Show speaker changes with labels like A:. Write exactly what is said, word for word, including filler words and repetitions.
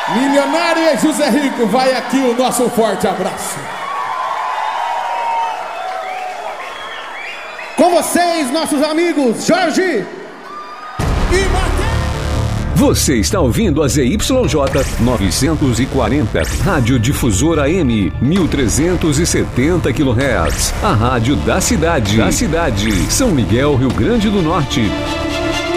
A: Milionário e José Rico, vai aqui o nosso forte abraço.
B: Com vocês, nossos amigos, Jorge e
C: Matheus. Você está ouvindo a Z Y J novecentos e quarenta, Rádio Difusora M, mil trezentos e setenta quilohertz. A rádio da cidade, da cidade, São Miguel, Rio Grande do Norte.